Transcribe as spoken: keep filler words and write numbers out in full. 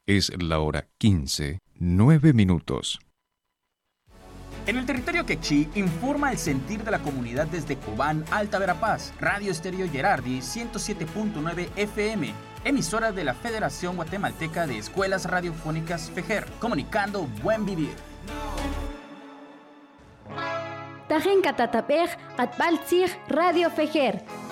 Es la hora quince, nueve minutos. En el territorio quechí informa el sentir de la comunidad desde Cobán, Alta Verapaz, Radio Estéreo Gerardi ciento siete punto nueve F M, emisora de la Federación Guatemalteca de Escuelas Radiofónicas FEGER, comunicando buen vivir. Tajen Catatapej, Atbaltzig, Radio FEGER.